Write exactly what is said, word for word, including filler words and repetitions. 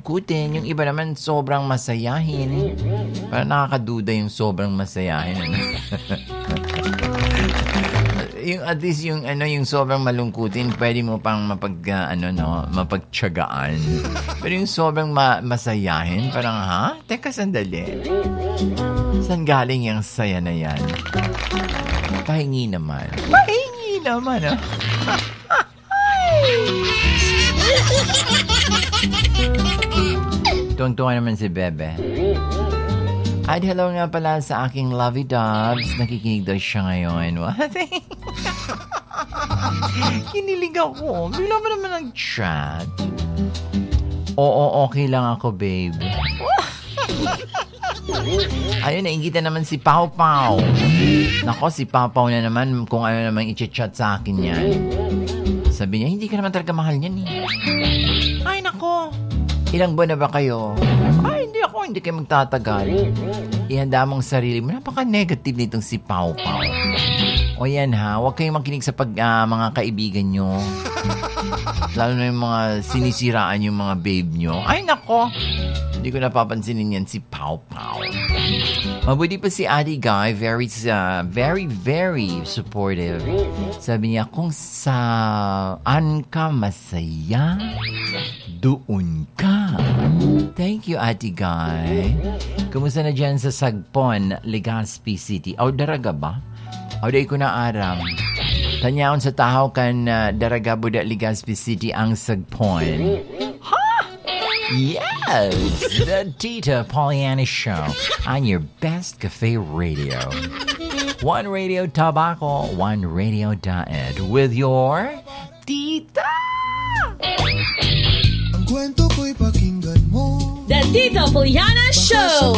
malungkutin. Yung iba naman sobrang masayahin. Parang nakakaduda yung sobrang masayahin. Ano? Yung at least yung ano yung sobrang malungkutin, pwede mo pang mapag uh, ano no, mapagtiyagaan. Pero yung sobrang ma- masayahin, parang ha? Teka sandali. Saan galing yung saya na yan? Pahingi naman. Pahingi naman ah. Tuwang-tuwa naman si Bebe. At hello nga pala sa aking lovey doves. Nakikinig daw siya ngayon. What? Kinilig ako. Bigla ba naman nag-chat? Oo, okay lang ako, babe. Ayun, naingitan naman si Pau Pau. Nako, si Pau Pau na naman kung ano naman i-chat sa akin yan. Sabi niya, hindi ka naman talaga mahal niyan eh. Ay, nako. Ilang buwan na ba kayo? Ay, hindi ako. Hindi kayo magtatagal. Ihanda mong sarili mo. Napaka-negative nitong si Pau Pau. O yan ha, huwag kayong makinig sa pag, uh, mga kaibigan nyo. Lalo na yung mga sinisiraan yung mga babe nyo. Ay, nako. Hindi ko napapansinin yan si Pau Pau. Mabuti pa si Adi Guy. Very, uh, very, very supportive. Sabi niya, kung saan ka masaya, doon ka. Thank you, Ate Guy. Kumusta na dyan sa Sagpon, Legazpi City? Aw, daraga ba? Aw, day ko na aram. Tanyaon sa tahaw kan uh, daraga buda Legazpi City ang Sagpon. Ha? Yes! The Tita Pollyanna Show on your best cafe radio. One Radio Tabaco, one Radio Diet with your Tita! Kwento ko'y pakinggan mo. The Tita Pollyanna Show.